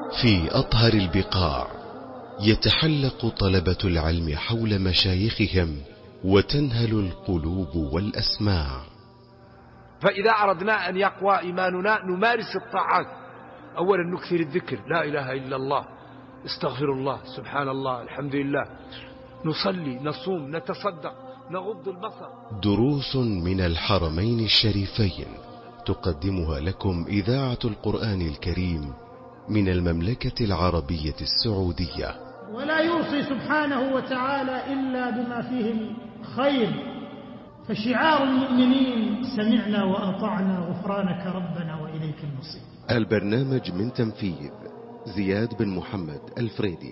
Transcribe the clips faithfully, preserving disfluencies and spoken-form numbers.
في أطهر البقاع يتحلق طلبة العلم حول مشايخهم وتنهل القلوب والأسماع. فإذا أردنا أن يقوى إيماننا نمارس الطاعات. أولا نكثر الذكر، لا إله إلا الله، استغفر الله، سبحان الله، الحمد لله، نصلي، نصوم، نتصدق، نغض البصر. دروس من الحرمين الشريفين تقدمها لكم إذاعة القرآن الكريم من المملكة العربية السعودية. ولا يوصي سبحانه وتعالى إلا بما فيه الخير، فشعار المؤمنين سمعنا وأطعنا غفرانك ربنا وإليك المصير. البرنامج من تنفيذ زياد بن محمد الفريدي.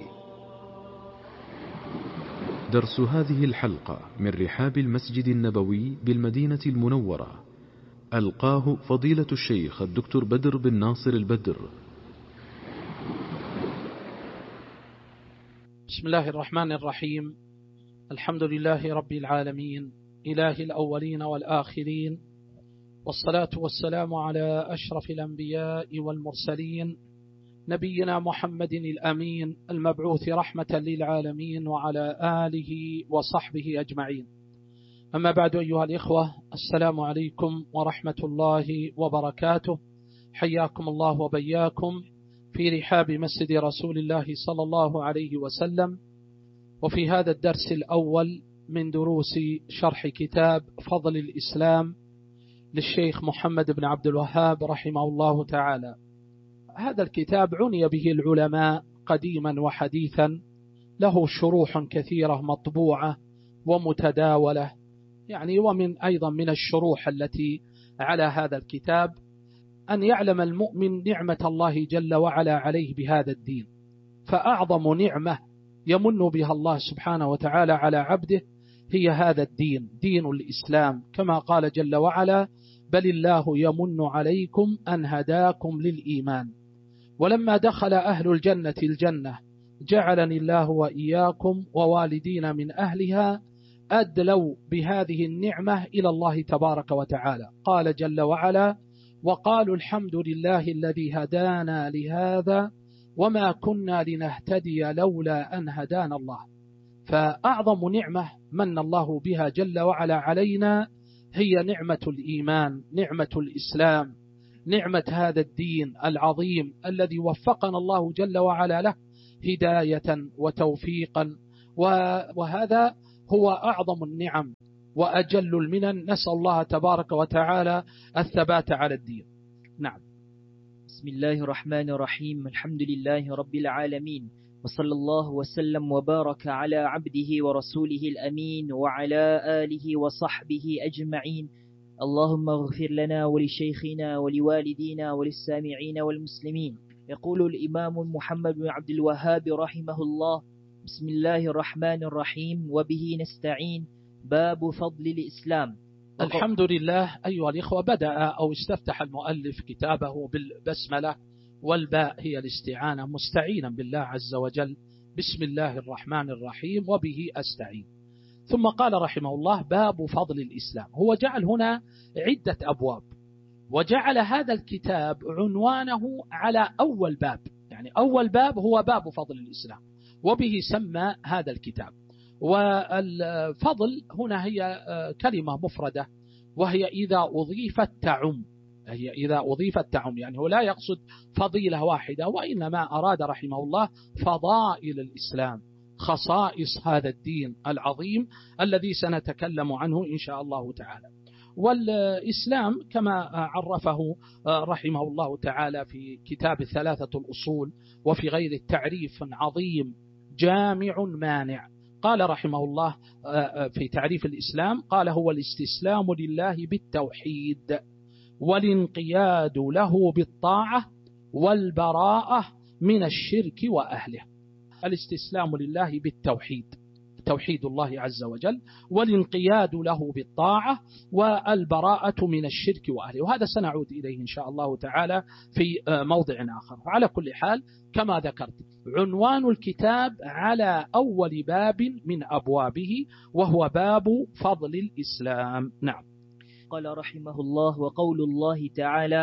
درس هذه الحلقة من رحاب المسجد النبوي بالمدينة المنورة، ألقاه فضيلة الشيخ الدكتور بدر بن ناصر البدر. بسم الله الرحمن الرحيم. الحمد لله رب العالمين، إله الأولين والآخرين، والصلاة والسلام على أشرف الأنبياء والمرسلين، نبينا محمد الأمين المبعوث رحمة للعالمين، وعلى آله وصحبه أجمعين. أما بعد، أيها الإخوة، السلام عليكم ورحمة الله وبركاته. حياكم الله وبياكم في رحاب مسجد رسول الله صلى الله عليه وسلم، وفي هذا الدرس الأول من دروس شرح كتاب فضل الإسلام للشيخ محمد بن عبد الوهاب رحمه الله تعالى. هذا الكتاب عني به العلماء قديما وحديثا، له شروح كثيرة مطبوعة ومتداولة، يعني ومن أيضا من الشروح التي على هذا الكتاب أن يعلم المؤمن نعمة الله جل وعلا عليه بهذا الدين. فأعظم نعمة يمن بها الله سبحانه وتعالى على عبده هي هذا الدين، دين الإسلام، كما قال جل وعلا: بل الله يمن عليكم أن هداكم للإيمان. ولما دخل أهل الجنة الجنة جعلني الله وإياكم ووالدين من أهلها أدلوا بهذه النعمة إلى الله تبارك وتعالى. قال جل وعلا: وقالوا الحمد لله الذي هدانا لهذا وما كنا لنهتدي لولا أن هدانا الله. فأعظم نعمة من الله بها جل وعلا علينا هي نعمة الإيمان، نعمة الإسلام، نعمة هذا الدين العظيم الذي وفقنا الله جل وعلا له هداية وتوفيقا، وهذا هو أعظم النعم وأجل المنن. نسأل الله تبارك وتعالى الثبات على الدين. نعم. بسم الله الرحمن الرحيم. الحمد لله رب العالمين، وصلى الله وسلم وبارك على عبده ورسوله الأمين وعلى آله وصحبه أجمعين. اللهم اغفر لنا ولشيخنا ولوالدينا وللسامعين والمسلمين. يقول الإمام محمد بن عبد الوهاب رحمه الله: بسم الله الرحمن الرحيم، وبه نستعين. باب فضل الإسلام. الحمد لله. أيها الإخوة، بدأ أو استفتح المؤلف كتابه بالبسملة، والباء هي الاستعانة، مستعينا بالله عز وجل. بسم الله الرحمن الرحيم وبه أستعين. ثم قال رحمه الله: باب فضل الإسلام. هو جعل هنا عدة أبواب، وجعل هذا الكتاب عنوانه على أول باب، يعني أول باب هو باب فضل الإسلام، وبه سمى هذا الكتاب. والفضل هنا هي كلمة مفردة، وهي إذا أضيفت تعم، هي إذا أضيفت تعم، يعني هو لا يقصد فضيلة واحدة، وإنما أراد رحمه الله فضائل الإسلام، خصائص هذا الدين العظيم الذي سنتكلم عنه إن شاء الله تعالى. والإسلام كما عرفه رحمه الله تعالى في كتاب ثلاثة الأصول وفي غير التعريف عظيم جامع مانع. قال رحمه الله في تعريف الإسلام، قال: هو الاستسلام لله بالتوحيد، والانقياد له بالطاعة، والبراءة من الشرك وأهله. الاستسلام لله بالتوحيد، توحيد الله عز وجل، والانقياد له بالطاعة، والبراءة من الشرك وأهله. وهذا سنعود إليه إن شاء الله تعالى في موضع آخر. على كل حال، كما ذكرت، عنوان الكتاب على أول باب من أبوابه، وهو باب فضل الإسلام. نعم. قال رحمه الله: وقول الله تعالى: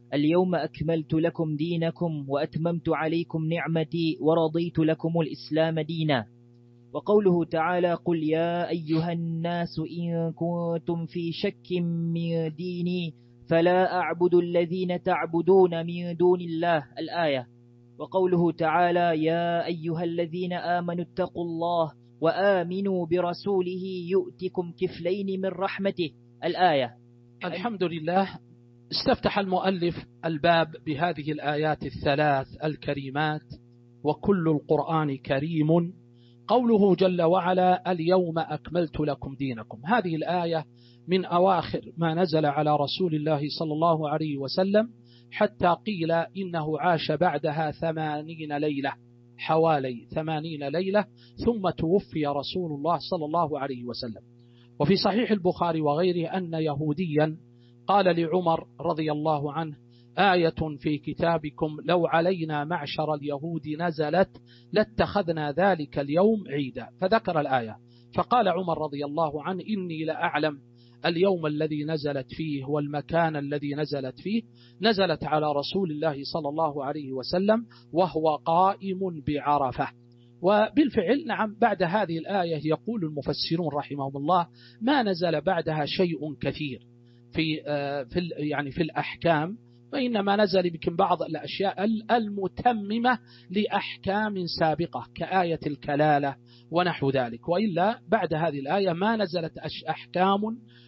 اليوم أكملت لكم دينكم وأتممت عليكم نعمتي ورضيت لكم الإسلام دينا. وقوله تعالى قل يا أيها الناس إن كنتم في شك من ديني فلا أعبد الذين تعبدون من دون الله الآية. وقوله تعالى يا أيها الذين آمنوا اتقوا الله وآمنوا برسوله يؤتكم كفلين من رحمته الآية. الحمد لله. استفتح المؤلف الباب بهذه الآيات الثلاث الكريمات: وكل القرآن كريم. قوله جل وعلا اليوم أكملت لكم دينكم، هذه الآية من أواخر ما نزل على رسول الله صلى الله عليه وسلم، حتى قيل إنه عاش بعدها ثمانين ليلة، حوالي ثمانين ليلة، ثم توفي رسول الله صلى الله عليه وسلم. وفي صحيح البخاري وغيره أن يهوديا قال لعمر رضي الله عنه: آية في كتابكم لو علينا معشر اليهود نزلت لاتخذنا ذلك اليوم عيدا، فذكر الآية. فقال عمر رضي الله عنه: إني لأعلم اليوم الذي نزلت فيه والمكان الذي نزلت فيه، نزلت على رسول الله صلى الله عليه وسلم وهو قائم بعرفة. وبالفعل نعم، بعد هذه الآية يقول المفسرون رحمهم الله ما نزل بعدها شيء كثير في في يعني في الأحكام، وإنما نزل يمكن بعض الأشياء المتممة لأحكام سابقة كآية الكلالة ونحو ذلك، وإلا بعد هذه الآية ما نزلت أحكام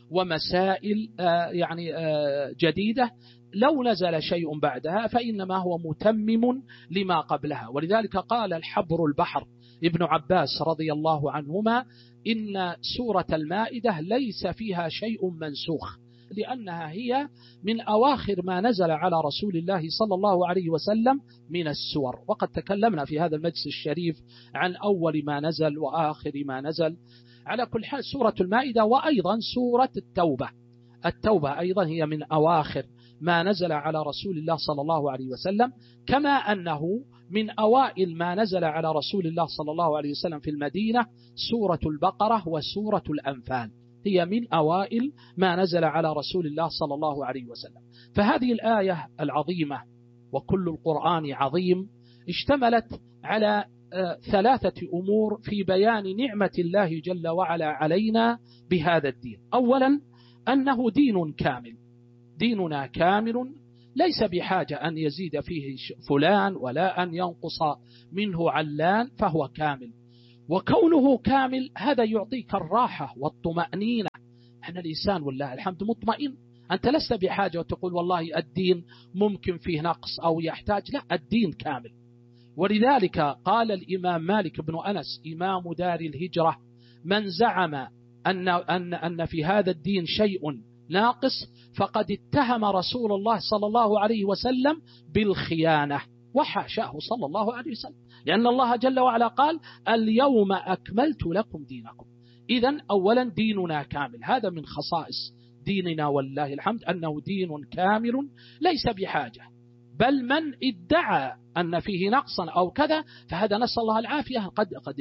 ومسائل يعني جديدة. لو نزل شيء بعدها فإنما هو متمم لما قبلها. ولذلك قال الحبر البحر ابن عباس رضي الله عنهما إن سورة المائدة ليس فيها شيء منسوخ، لأنها هي من أواخر ما نزل على رسول الله صلى الله عليه وسلم من السور. وقد تكلمنا في هذا المجلس الشريف عن أول ما نزل وآخر ما نزل. على كل حال سورة المائدة وأيضا سورة التوبة، التوبة أيضا هي من أواخر ما نزل على رسول الله صلى الله عليه وسلم، كما أنه من أوائل ما نزل على رسول الله صلى الله عليه وسلم في المدينة سورة البقرة وسورة الأنفال، هي من أوائل ما نزل على رسول الله صلى الله عليه وسلم. فهذه الآية العظيمة وكل القرآن عظيم اشتملت على ثلاثة أمور في بيان نعمة الله جل وعلا علينا بهذا الدين. أولا أنه دين كامل، ديننا كامل ليس بحاجة أن يزيد فيه فلان ولا أن ينقص منه علان، فهو كامل. وكونه كامل هذا يعطيك الراحة والطمأنينة. احنا الإنسان والله الحمد مطمئن، أنت لست بحاجة وتقول والله الدين ممكن فيه نقص أو يحتاج، لا، الدين كامل. ولذلك قال الإمام مالك بن أنس إمام دار الهجرة: من زعم أن, أن, أن في هذا الدين شيء ناقص فقد اتهم رسول الله صلى الله عليه وسلم بالخيانة، وحاشاه صلى الله عليه وسلم، لأن الله جل وعلا قال اليوم أكملت لكم دينكم. إذن أولا ديننا كامل، هذا من خصائص ديننا والله الحمد أنه دين كامل ليس بحاجة. بل من ادعى أن فيه نقصا أو كذا فهذا نسأل الله العافية، قد قد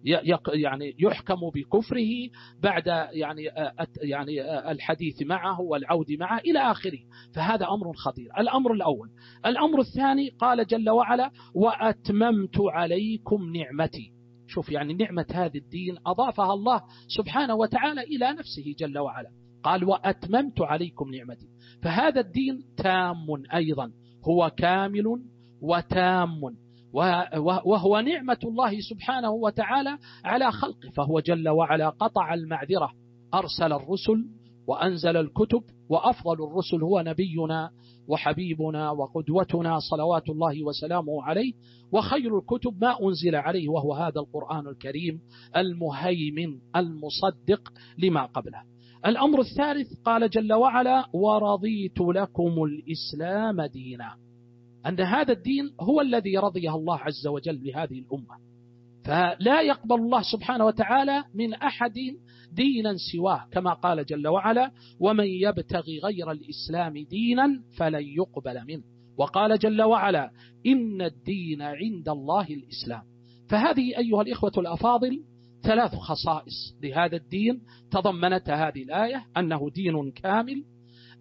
يعني يحكم بكفره بعد يعني يعني الحديث معه والعود معه إلى آخره، فهذا أمر خطير. الأمر الأول. الأمر الثاني قال جل وعلا: وأتممت عليكم نعمتي. شوف يعني نعمة هذا الدين أضافها الله سبحانه وتعالى إلى نفسه جل وعلا، قال وأتممت عليكم نعمتي. فهذا الدين تام أيضا، هو كامل وتام، وهو نعمة الله سبحانه وتعالى على خلقه. فهو جل وعلا قطع المعذرة، أرسل الرسل وأنزل الكتب، وأفضل الرسل هو نبينا وحبيبنا وقدوتنا صلوات الله وسلامه عليه، وخير الكتب ما أنزل عليه وهو هذا القرآن الكريم المهيمن المصدق لما قبله. الأمر الثالث قال جل وعلا: ورضيت لكم الإسلام دينا، أن هذا الدين هو الذي رضيه الله عز وجل لهذه الأمة، فلا يقبل الله سبحانه وتعالى من أحد دينا سواه، كما قال جل وعلا: ومن يبتغي غير الإسلام دينا فلن يقبل منه. وقال جل وعلا: إن الدين عند الله الإسلام. فهذه أيها الإخوة الأفاضل ثلاث خصائص لهذا الدين تضمنتها هذه الآية: أنه دين كامل،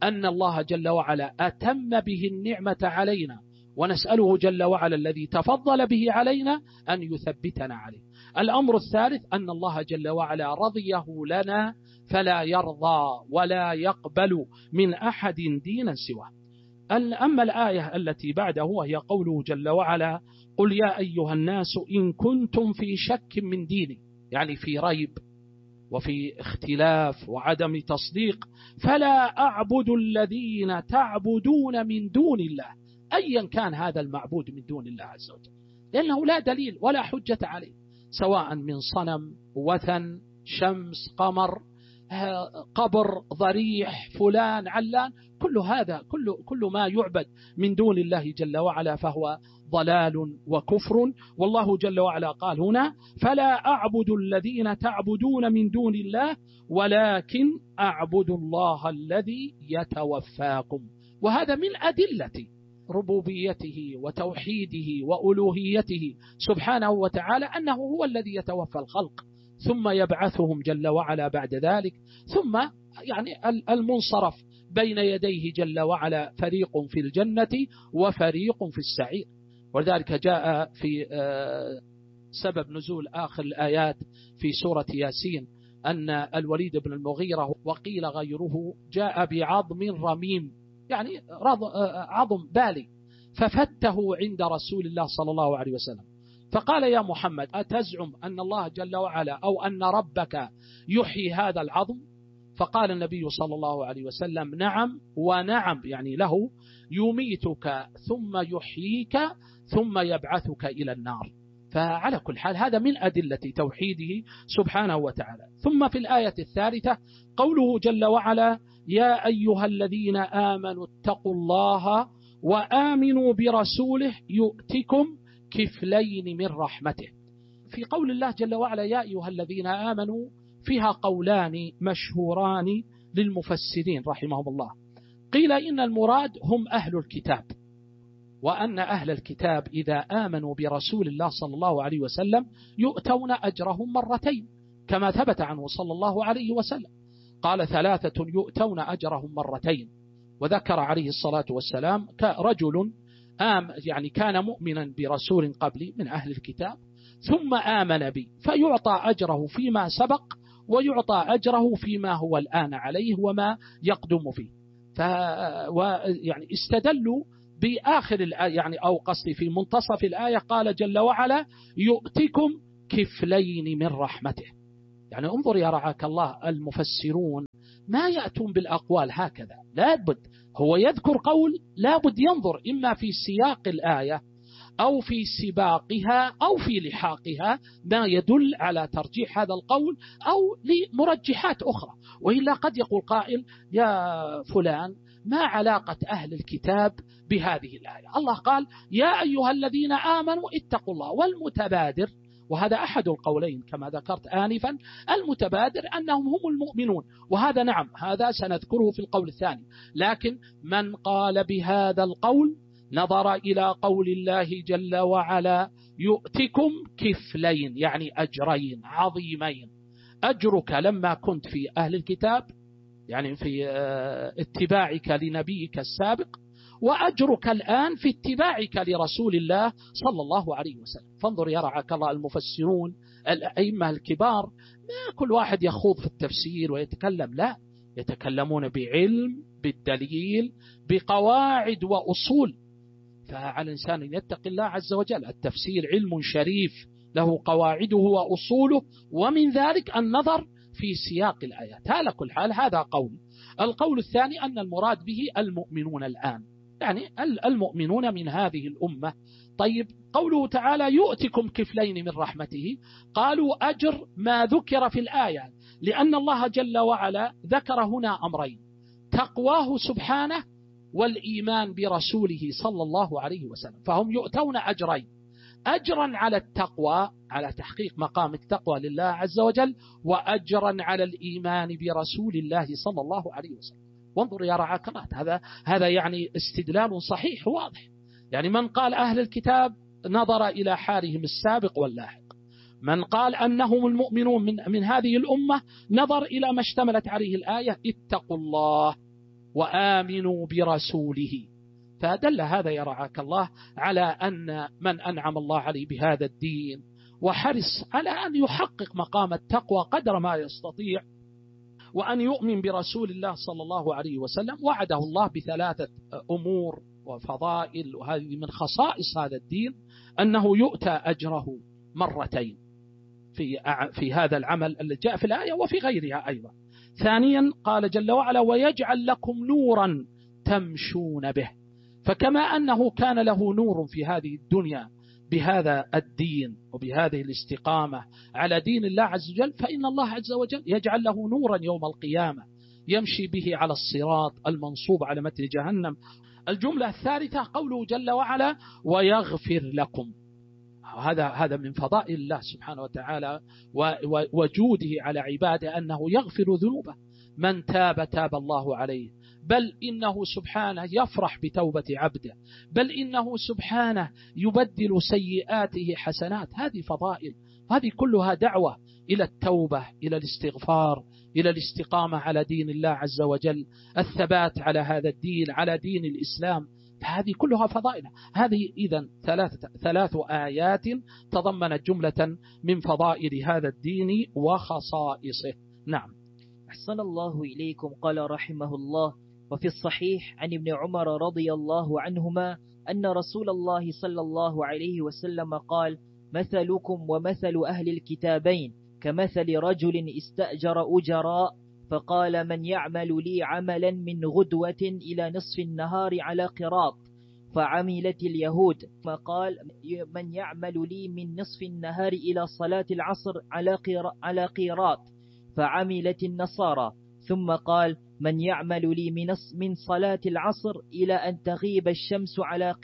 أن الله جل وعلا أتم به النعمة علينا، ونسأله جل وعلا الذي تفضل به علينا أن يثبتنا عليه. الأمر الثالث أن الله جل وعلا رضيه لنا فلا يرضى ولا يقبل من أحد دينا سواه. أما الآية التي بعده وهي قوله جل وعلا: قل يا أيها الناس إن كنتم في شك من ديني، يعني في ريب وفي اختلاف وعدم تصديق، فلا أعبد الذين تعبدون من دون الله، أيا كان هذا المعبود من دون الله عز وجل، لأنه لا دليل ولا حجة عليه، سواء من صنم، وثن، شمس، قمر، قبر، ضريح، فلان، علان، كل هذا كل, كل ما يعبد من دون الله جل وعلا فهو ضلال وكفر. والله جل وعلا قال هنا: فلا أعبد الذين تعبدون من دون الله ولكن أعبد الله الذي يتوفاكم. وهذا من أدلة ربوبيته وتوحيده وألوهيته سبحانه وتعالى، أنه هو الذي يتوفى الخلق ثم يبعثهم جل وعلا بعد ذلك، ثم يعني المنصرف بين يديه جل وعلا فريق في الجنة وفريق في السعير. ولذلك جاء في سبب نزول آخر الآيات في سورة ياسين أن الوليد بن المغيرة وقيل غيره جاء بعظم رميم، يعني عظم بالي، ففته عند رسول الله صلى الله عليه وسلم، فقال: يا محمد، أتزعم أن الله جل وعلا أو أن ربك يحيي هذا العظم؟ فقال النبي صلى الله عليه وسلم: نعم ونعم، يعني له يميتك ثم يحييك ثم يبعثك إلى النار. فعلى كل حال هذا من أدلة توحيده سبحانه وتعالى. ثم في الآية الثالثة قوله جل وعلا: يا أيها الذين آمنوا اتقوا الله وآمنوا برسوله يؤتكم كفلين من رحمته. في قول الله جل وعلا يا أيها الذين آمنوا فيها قولان مشهوران للمفسرين رحمهم الله. قيل إن المراد هم أهل الكتاب، وأن أهل الكتاب إذا آمنوا برسول الله صلى الله عليه وسلم يؤتون أجرهم مرتين، كما ثبت عنه صلى الله عليه وسلم قال: ثلاثة يؤتون أجرهم مرتين. وذكر عليه الصلاة والسلام رجل آم يعني كان مؤمنا برسول قبلي من أهل الكتاب ثم آمن بي فيعطى أجره فيما سبق ويعطى أجره فيما هو الآن عليه وما يقدم فيه. ف يعني استدلوا بآخر الآية، يعني أو قصدي في منتصف الآية قال جل وعلا: يؤتكم كفلين من رحمته. يعني انظر يا رعاك الله، المفسرون ما يأتون بالأقوال هكذا، لابد هو يذكر قول لابد ينظر إما في سياق الآية أو في سباقها أو في لحاقها ما يدل على ترجيح هذا القول أو لمرجحات أخرى. وإلا قد يقول قائل: يا فلان ما علاقة أهل الكتاب بهذه الآية؟ الله قال: يا أيها الذين آمنوا اتقوا الله. والمتبادر، وهذا أحد القولين كما ذكرت آنفا، المتبادر أنهم هم المؤمنون، وهذا نعم هذا سنذكره في القول الثاني. لكن من قال بهذا القول نظر إلى قول الله جل وعلا: يؤتكم كفلين، يعني أجرين عظيمين. أجرك لما كنت في أهل الكتاب، يعني في اتباعك لنبيك السابق، وأجرك الآن في اتباعك لرسول الله صلى الله عليه وسلم. فانظر يا رعاك الله، المفسرون الأئمة الكبار ما كل واحد يخوض في التفسير ويتكلم، لا، يتكلمون بعلم، بالدليل، بقواعد وأصول. فعلى الإنسان أن يتقي الله عز وجل. التفسير علم شريف له قواعده وأصوله، ومن ذلك النظر في سياق الآيات. على كل حال هذا قول. القول الثاني أن المراد به المؤمنون الآن، يعني المؤمنون من هذه الأمة. طيب قوله تعالى يؤتكم كفلين من رحمته، قالوا أجر ما ذكر في الآية، لأن الله جل وعلا ذكر هنا أمرين: تقواه سبحانه والإيمان برسوله صلى الله عليه وسلم، فهم يؤتون أجرين: أجرا على التقوى، على تحقيق مقام التقوى لله عز وجل، وأجرا على الإيمان برسول الله صلى الله عليه وسلم. وانظر يا رعاك الله، هذا هذا يعني استدلال صحيح واضح. يعني من قال أهل الكتاب نظر إلى حالهم السابق واللاحق، من قال أنهم المؤمنون من, من هذه الأمة نظر إلى ما اشتملت عليه الآية: اتقوا الله. وآمنوا برسوله. فدل هذا يرعاك الله على أن من أنعم الله عليه بهذا الدين وحرص على أن يحقق مقام التقوى قدر ما يستطيع وأن يؤمن برسول الله صلى الله عليه وسلم، وعده الله بثلاثة أمور وفضائل، وهذه من خصائص هذا الدين أنه يؤتى أجره مرتين في في هذا العمل الذي جاء في الآية وفي غيرها أيضا. ثانيا قال جل وعلا: ويجعل لكم نورا تمشون به. فكما أنه كان له نور في هذه الدنيا بهذا الدين وبهذه الاستقامة على دين الله عز وجل، فإن الله عز وجل يجعل له نورا يوم القيامة يمشي به على الصراط المنصوب على متن جهنم. الجملة الثالثة قوله جل وعلا: ويغفر لكم. هذا هذا من فضائل الله سبحانه وتعالى ووجوده على عباده أنه يغفر ذنوبه. من تاب تاب الله عليه، بل إنه سبحانه يفرح بتوبة عبده، بل إنه سبحانه يبدل سيئاته حسنات. هذه فضائل، هذه كلها دعوة إلى التوبة، إلى الاستغفار، إلى الاستقامة على دين الله عز وجل، الثبات على هذا الدين، على دين الإسلام. فهذه كلها فضائل. هذه إذن ثلاث, ثلاث آيات تضمنت جملة من فضائل هذا الدين وخصائصه. نعم. أحسن الله إليكم. قال رحمه الله: وفي الصحيح عن ابن عمر رضي الله عنهما أن رسول الله صلى الله عليه وسلم قال: مثلكم ومثل أهل الكتابين كمثل رجل استأجر أجراء فقال: من يعمل لي عملا من غدوة إلى نصف النهار على قراط، فعملت اليهود. فقال: من يعمل لي من نصف النهار إلى صلاة العصر على قيراط، فعملت النصارى. ثم قال: من يعمل لي من صلاة العصر إلى أن تغيب الشمس على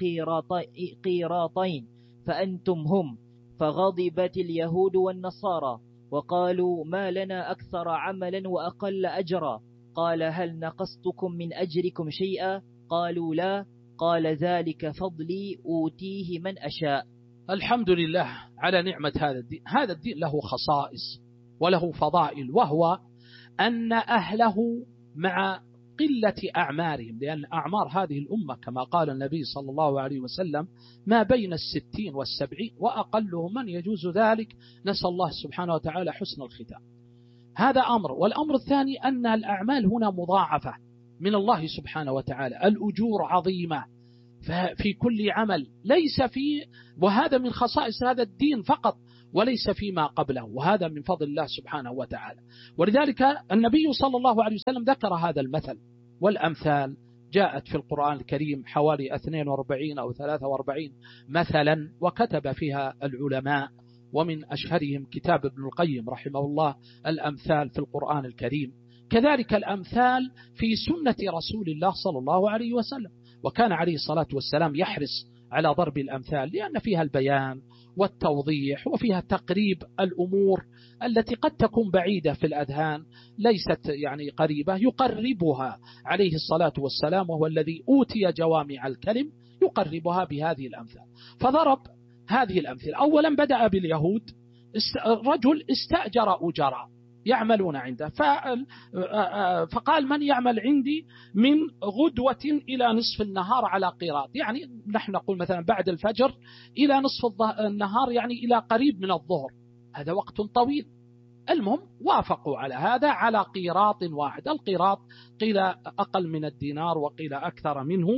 قيراطين، فأنتم هم. فغضبت اليهود والنصارى وقالوا: ما لنا أكثر عملا وأقل أجرا. قال: هل نقصتكم من أجركم شيئا؟ قالوا: لا. قال: ذلك فضلي أوتيه من أشاء. الحمد لله على نعمة هذا الدين. هذا الدين له خصائص وله فضائل، وهو أن أهله مع قلة أعمارهم، لأن أعمار هذه الأمة كما قال النبي صلى الله عليه وسلم ما بين الستين والسبعين، وأقلهم من يجوز ذلك. نسأل الله سبحانه وتعالى حسن الختام. هذا أمر. والأمر الثاني أن الأعمال هنا مضاعفة من الله سبحانه وتعالى، الأجور عظيمة في كل عمل، ليس في، وهذا من خصائص هذا الدين فقط وليس فيما قبله، وهذا من فضل الله سبحانه وتعالى. ولذلك النبي صلى الله عليه وسلم ذكر هذا المثل، والأمثال جاءت في القرآن الكريم حوالي اثنين وأربعين أو ثلاثة وأربعين مثلا، وكتب فيها العلماء، ومن أشهرهم كتاب ابن القيم رحمه الله الأمثال في القرآن الكريم. كذلك الأمثال في سنة رسول الله صلى الله عليه وسلم، وكان عليه الصلاة والسلام يحرص على ضرب الأمثال لأن فيها البيان والتوضيح، وفيها تقريب الأمور التي قد تكون بعيدة في الأذهان، ليست يعني قريبة، يقربها عليه الصلاة والسلام، وهو الذي أوتي جوامع الكلم، يقربها بهذه الأمثال. فضرب هذه الأمثلة. أولا بدأ باليهود، رجل استأجر أجراء يعملون عنده، فقال: من يعمل عندي من غدوة إلى نصف النهار على قيراط، يعني نحن نقول مثلا بعد الفجر إلى نصف النهار، يعني إلى قريب من الظهر، هذا وقت طويل. المهم وافقوا على هذا على قيراط واحد. القيراط قيل أقل من الدينار وقيل أكثر منه.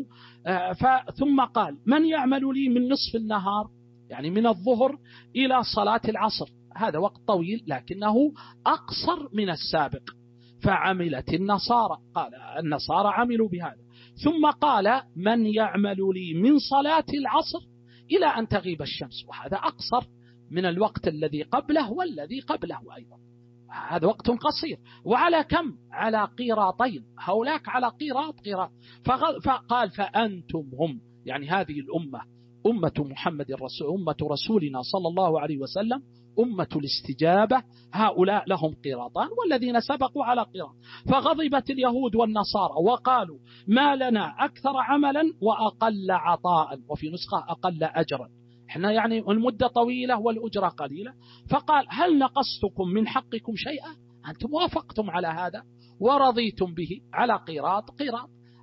ثم قال: من يعمل لي من نصف النهار، يعني من الظهر إلى صلاة العصر، هذا وقت طويل لكنه أقصر من السابق. فعملت النصارى، قال النصارى عملوا بهذا. ثم قال: من يعمل لي من صلاة العصر إلى أن تغيب الشمس، وهذا أقصر من الوقت الذي قبله والذي قبله أيضا، هذا وقت قصير. وعلى كم؟ على قيراطين، هؤلاء على قيراط قيراط. فقال: فأنتم هم، يعني هذه الأمة أمة محمد الرسول، أمة رسولنا صلى الله عليه وسلم، أمة الاستجابة، هؤلاء لهم قيراطان والذين سبقوا على قيراط. فغضبت اليهود والنصارى وقالوا: ما لنا أكثر عملا وأقل عطاء، وفي نسخة أقل أجرا، احنا يعني المدة طويلة والأجرة قليلة. فقال: هل نقصتكم من حقكم شيئا؟ أنتم وافقتم على هذا ورضيتم به على قيراط قيراط.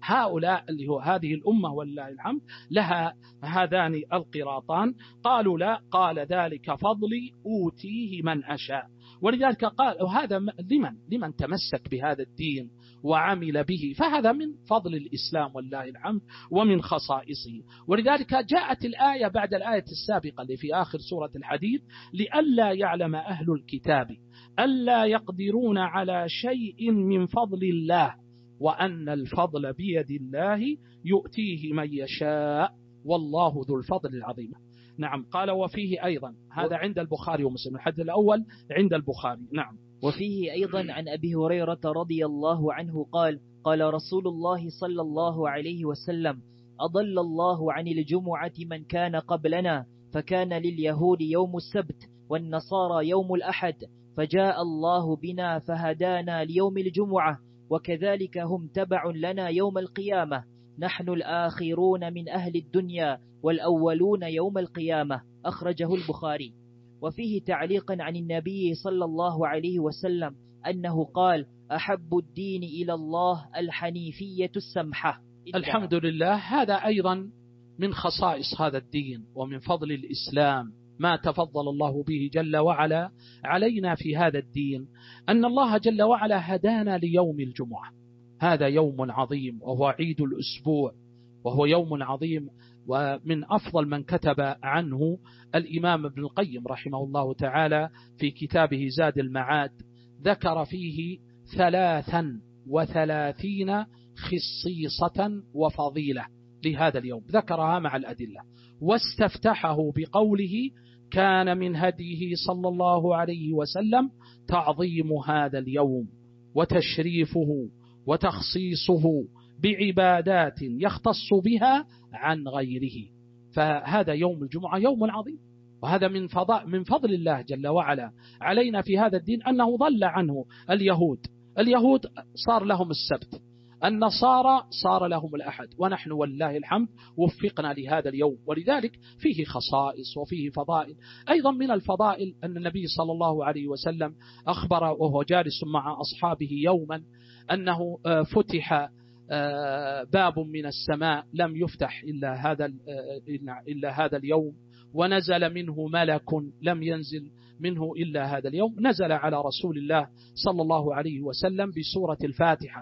هؤلاء اللي هو هذه الأمة ولله الحمد لها هذان القراطان. قالوا لا، قال ذلك فضلي أوتيه من أشاء. ولذلك قال وهذا لمن لمن تمسك بهذا الدين وعمل به، فهذا من فضل الإسلام والله الحمد ومن خصائصه. ولذلك جاءت الآية بعد الآية السابقة اللي في آخر سورة الحديد: لئلا يعلم أهل الكتاب ألا يقدرون على شيء من فضل الله وأن الفضل بيد الله يؤتيه من يشاء والله ذو الفضل العظيم. نعم. قال وفيه أيضا، هذا عند البخاري ومسلم، الحديث الأول عند البخاري. نعم. وفيه أيضا عن أبي هريرة رضي الله عنه قال: قال رسول الله صلى الله عليه وسلم: أضل الله عن الجمعة من كان قبلنا، فكان لليهود يوم السبت والنصارى يوم الأحد، فجاء الله بنا فهدانا ليوم الجمعة، وكذلك هم تبع لنا يوم القيامة، نحن الآخرون من أهل الدنيا والأولون يوم القيامة. أخرجه البخاري. وفيه تعليقا عن النبي صلى الله عليه وسلم أنه قال: أحب الدين إلى الله الحنيفية السمحة. الحمد لله. هذا أيضا من خصائص هذا الدين ومن فضل الإسلام، ما تفضل الله به جل وعلا علينا في هذا الدين، أن الله جل وعلا هدانا ليوم الجمعة. هذا يوم عظيم وهو عيد الأسبوع، وهو يوم عظيم، ومن أفضل من كتب عنه الإمام ابن القيم رحمه الله تعالى في كتابه زاد المعاد، ذكر فيه ثلاثا وثلاثين خصيصة وفضيلة لهذا اليوم، ذكرها مع الأدلة، واستفتحه بقوله: كان من هديه صلى الله عليه وسلم تعظيم هذا اليوم وتشريفه وتخصيصه بعبادات يختص بها عن غيره. فهذا يوم الجمعة يوم عظيم، وهذا من فضاء من فضل الله جل وعلا علينا في هذا الدين، أنه ضل عنه اليهود. اليهود صار لهم السبت، النصارى صار لهم الأحد، ونحن والله الحمد وفقنا لهذا اليوم. ولذلك فيه خصائص وفيه فضائل. أيضا من الفضائل أن النبي صلى الله عليه وسلم أخبر وهو جالس مع أصحابه يوما أنه فتح باب من السماء لم يفتح إلا هذا إلا هذا اليوم، ونزل منه ملك لم ينزل منه إلا هذا اليوم. نزل على رسول الله صلى الله عليه وسلم بسورة الفاتحة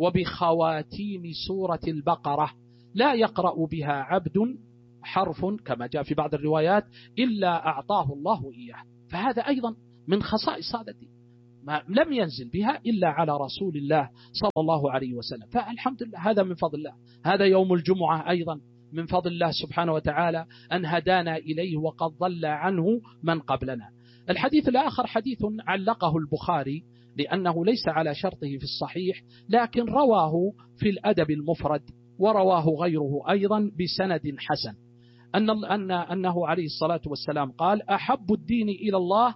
وبخواتيم سورة البقرة، لا يقرأ بها عبد حرف كما جاء في بعض الروايات إلا أعطاه الله إياه. فهذا أيضا من خصائص هذا الدين، ما لم ينزل بها إلا على رسول الله صلى الله عليه وسلم. فالحمد لله، هذا من فضل الله. هذا يوم الجمعة أيضا من فضل الله سبحانه وتعالى أن هدانا إليه وقد ضل عنه من قبلنا. الحديث الآخر حديث علقه البخاري لأنه ليس على شرطه في الصحيح، لكن رواه في الأدب المفرد ورواه غيره أيضا بسند حسن، أن أن أنه عليه الصلاة والسلام قال: أحب الدين إلى الله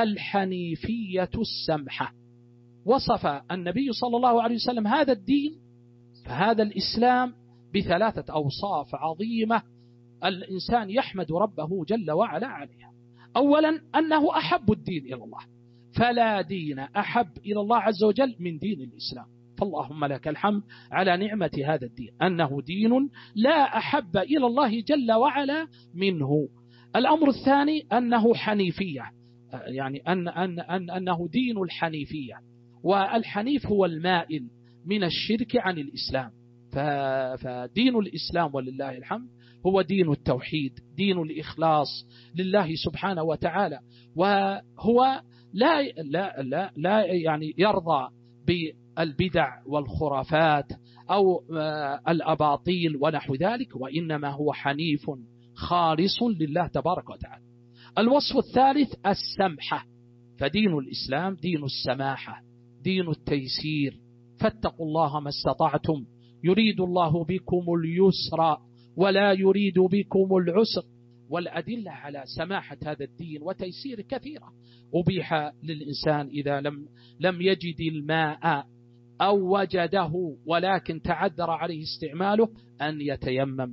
الحنيفية السمحة. وصف النبي صلى الله عليه وسلم هذا الدين، فهذا الإسلام، بثلاثة أوصاف عظيمة الإنسان يحمد ربه جل وعلا عليها. أولا أنه أحب الدين إلى الله، فلا دين أحب إلى الله عز وجل من دين الإسلام، فاللهم لك الحمد على نعمة هذا الدين، أنه دين لا أحب إلى الله جل وعلا منه. الأمر الثاني أنه حنيفية، يعني أن أن أن أنه دين الحنيفية، والحنيف هو المائل من الشرك عن الإسلام. فدين الإسلام ولله الحمد هو دين التوحيد، دين الإخلاص لله سبحانه وتعالى، وهو لا لا لا لا يعني يرضى بالبدع والخرافات أو الأباطيل ونحو ذلك، وإنما هو حنيف خالص لله تبارك وتعالى. الوصف الثالث السمحة، فدين الإسلام دين السماحة، دين التيسير، فاتقوا الله ما استطعتم، يريد الله بكم اليسر ولا يريد بكم العسر. والأدلة على سماحة هذا الدين وتيسير كثيرة. أبيح للإنسان إذا لم لم يجد الماء أو وجده ولكن تعذر عليه استعماله أن يتيمم.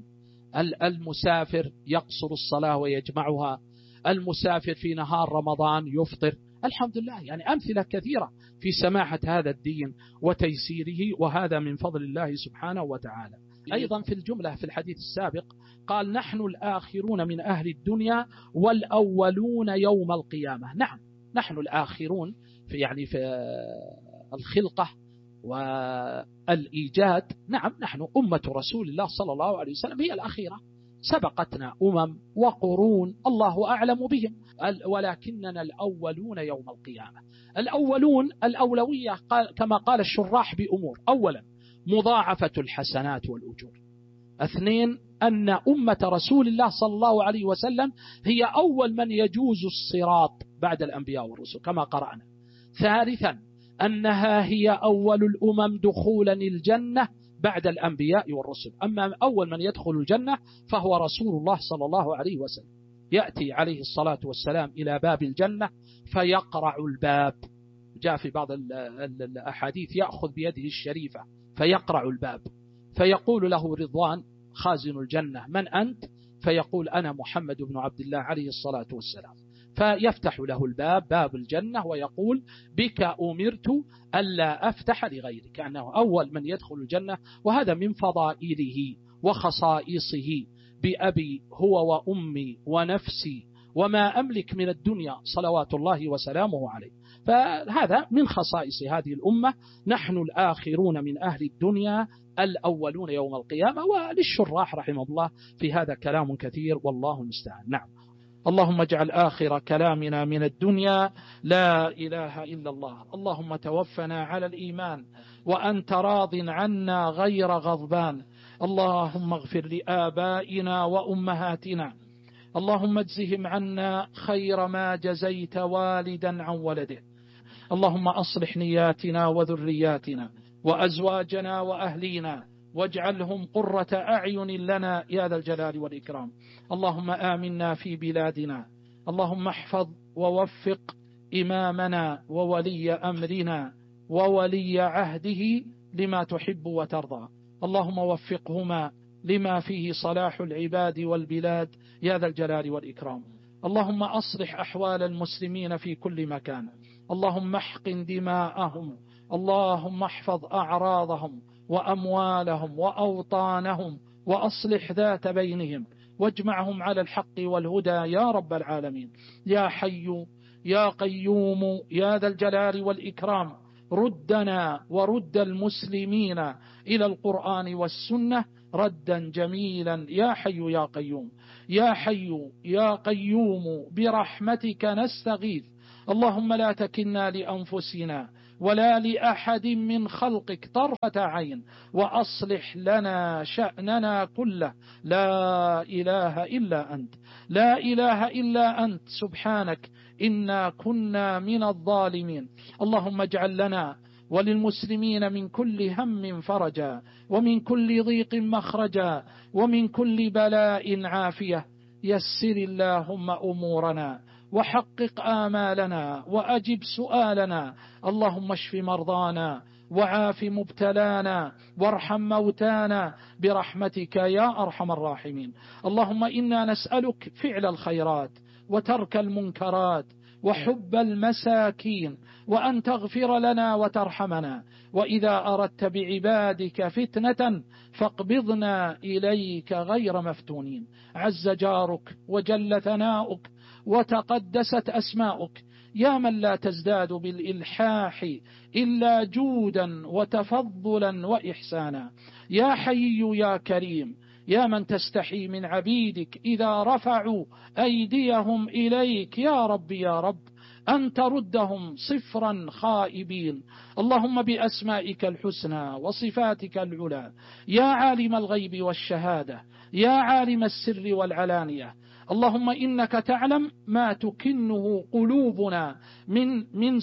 المسافر يقصر الصلاة ويجمعها، المسافر في نهار رمضان يفطر، الحمد لله. يعني أمثلة كثيرة في سماحة هذا الدين وتيسيره، وهذا من فضل الله سبحانه وتعالى. أيضا في الجملة في الحديث السابق قال نحن الآخرون من أهل الدنيا والأولون يوم القيامة. نعم، نحن الآخرون في يعني في الخلقة والإيجاد. نعم، نحن أمة رسول الله صلى الله عليه وسلم هي الأخيرة، سبقتنا أمم وقرون الله أعلم بهم، ولكننا الأولون يوم القيامة. الأولون الأولوية كما قال الشراح بأمور: أولا مضاعفة الحسنات والأجور، اثنين أن أمة رسول الله صلى الله عليه وسلم هي أول من يجوز الصراط بعد الأنبياء والرسل كما قرأنا، ثالثا أنها هي أول الأمم دخولا الجنة بعد الأنبياء والرسل. أما أول من يدخل الجنة فهو رسول الله صلى الله عليه وسلم، يأتي عليه الصلاة والسلام إلى باب الجنة فيقرع الباب، جاء في بعض الأحاديث يأخذ بيده الشريفة فيقرع الباب، فيقول له رضوان خازن الجنة: من أنت؟ فيقول: أنا محمد بن عبد الله عليه الصلاة والسلام. فيفتح له الباب، باب الجنة، ويقول: بك أمرت ألا أفتح لغيرك، كأنه أول من يدخل الجنة. وهذا من فضائله وخصائصه: بأبي هو وأمي ونفسي وما أملك من الدنيا صلوات الله وسلامه عليه. فهذا من خصائص هذه الأمة، نحن الآخرون من أهل الدنيا الأولون يوم القيامة. وللشراح رحمه الله في هذا كلام كثير، والله المستعان. نعم. اللهم اجعل آخر كلامنا من الدنيا لا إله إلا الله. اللهم توفنا على الإيمان وأنت راض عنا غير غضبان. اللهم اغفر لآبائنا وأمهاتنا، اللهم اجزهم عنا خير ما جزيت والدا عن ولده. اللهم أصلح نياتنا وذرياتنا وأزواجنا وأهلينا، واجعلهم قرة أعين لنا يا ذا الجلال والإكرام. اللهم آمنا في بلادنا، اللهم احفظ ووفق إمامنا وولي أمرنا وولي عهده لما تحب وترضى. اللهم وفقهما لما فيه صلاح العباد والبلاد يا ذا الجلال والإكرام. اللهم أصلح أحوال المسلمين في كل مكان، اللهم احقن دماءهم، اللهم احفظ أعراضهم وأموالهم وأوطانهم، وأصلح ذات بينهم، واجمعهم على الحق والهدى يا رب العالمين. يا حي يا قيوم يا ذا الجلال والإكرام، ردنا ورد المسلمين إلى القرآن والسنة ردا جميلا يا حي يا قيوم. يا حي يا قيوم برحمتك نستغيث، اللهم لا تكلنا لأنفسنا ولا لأحد من خلقك طرفة عين، وأصلح لنا شأننا كله. لا إله إلا أنت، لا إله إلا أنت، سبحانك إنا كنا من الظالمين. اللهم اجعل لنا وللمسلمين من كل هم فرجا، ومن كل ضيق مخرجا، ومن كل بلاء عافية. يسر اللهم أمورنا وحقق آمالنا وأجب سؤالنا. اللهم اشف مرضانا وعاف مبتلانا وارحم موتانا برحمتك يا أرحم الراحمين. اللهم إنا نسألك فعل الخيرات وترك المنكرات وحب المساكين، وأن تغفر لنا وترحمنا، وإذا أردت بعبادك فتنة فاقبضنا إليك غير مفتونين. عز جارك وجل ثناؤك وتقدست أسماؤك، يا من لا تزداد بالإلحاح إلا جودا وتفضلا وإحسانا. يا حي يا كريم، يا من تستحي من عبيدك إذا رفعوا أيديهم إليك يا رب يا رب أن تردهم صفرا خائبين. اللهم بأسمائك الحسنى وصفاتك العلى، يا عالم الغيب والشهادة، يا عالم السر والعلانية، اللهم إنك تعلم ما تكنه قلوبنا من من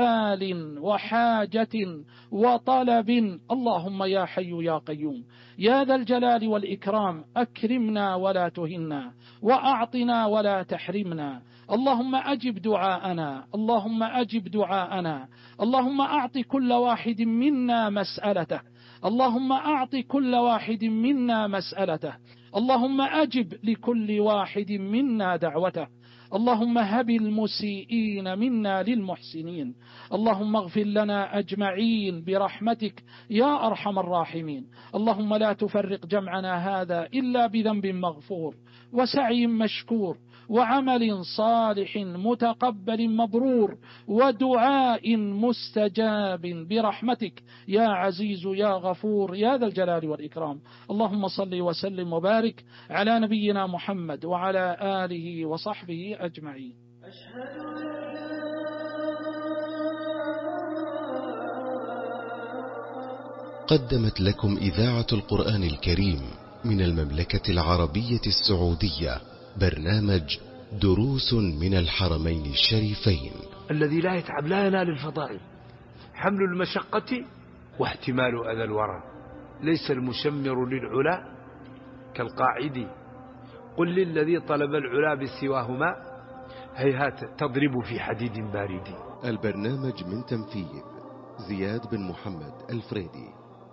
سؤال وحاجة وطلب. اللهم يا حي يا قيوم يا ذا الجلال والإكرام، أكرمنا ولا تهنا، وأعطنا ولا تحرمنا. اللهم أجب دعاءنا، اللهم أجب دعاءنا. اللهم أعط كل واحد منا مسألته، اللهم أعط كل واحد منا مسألته. اللهم أجب لكل واحد منا دعوته، اللهم هب المسيئين منا للمحسنين، اللهم اغفر لنا أجمعين برحمتك يا أرحم الراحمين. اللهم لا تفرق جمعنا هذا إلا بذنب مغفور وسعي مشكور وعمل صالح متقبل مبرور ودعاء مستجاب برحمتك يا عزيز يا غفور يا ذا الجلال والإكرام. اللهم صل وسلم وبارك على نبينا محمد وعلى آله وصحبه أجمعين. قدمت لكم إذاعة القرآن الكريم من المملكة العربية السعودية برنامج دروس من الحرمين الشريفين. الذي لا يتعب لا ينال الفضائل، حمل المشقة واحتمال أذى الورى، ليس المشمر للعلا كالقاعد، قل للذي طلب العلا بسواهما هيهات تضرب في حديد بارد. البرنامج من تنفيذ زياد بن محمد الفريدي.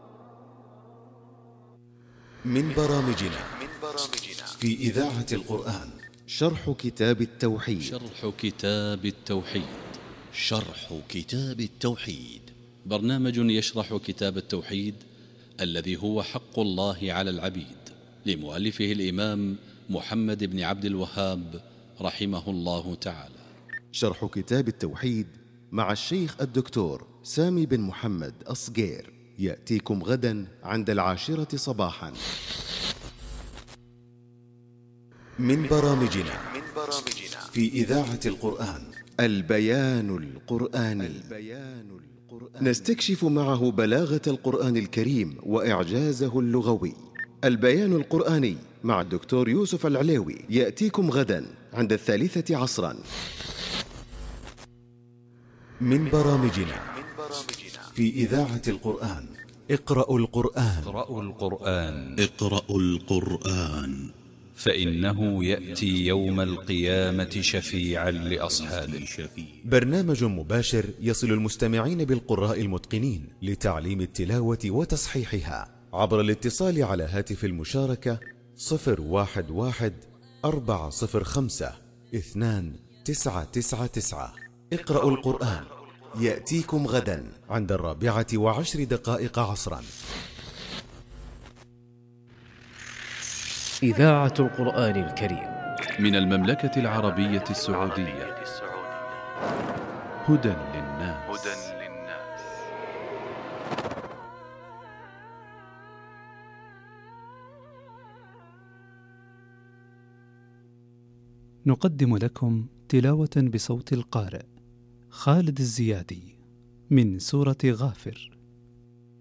من برامجنا في إذاعة القرآن شرح كتاب التوحيد. شرح كتاب التوحيد شرح كتاب التوحيد برنامج يشرح كتاب التوحيد الذي هو حق الله على العبيد، لمؤلفه الإمام محمد بن عبد الوهاب رحمه الله تعالى. شرح كتاب التوحيد مع الشيخ الدكتور سامي بن محمد أصغير يأتيكم غدا عند العاشرة صباحا. من برامجنا في إذاعة القرآن البيان القرآني. نستكشف معه بلاغة القرآن الكريم وإعجازه اللغوي. البيان القرآني مع الدكتور يوسف العليوي يأتيكم غدا عند الثالثة عصرا. من برامجنا في إذاعة القرآن اقرأوا القرآن. اقرأوا القرآن اقرأوا القرآن فإنه يأتي يوم القيامة شفيعا لأصحابه. برنامج مباشر يصل المستمعين بالقراء المتقنين لتعليم التلاوة وتصحيحها عبر الاتصال على هاتف المشاركة صفر واحد واحد أربعة صفر خمسة اثنان تسعة تسعة تسعة. اقرأوا القرآن يأتيكم غدا عند الرابعة وعشر دقائق عصرا. إذاعة القرآن الكريم من المملكة العربية السعودية. هدى للناس. نقدم لكم تلاوة بصوت القارئ خالد الزيادي من سورة غافر.